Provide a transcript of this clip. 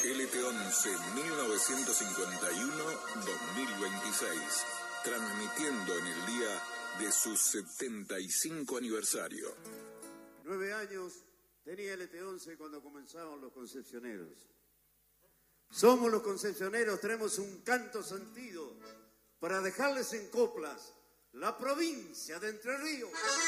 LT11 1951-2026, transmitiendo en el día de su 75 aniversario. 9 años tenía LT11 cuando comenzaban los concepcioneros. Somos los concepcioneros, tenemos un canto sentido para dejarles en coplas la provincia de Entre Ríos.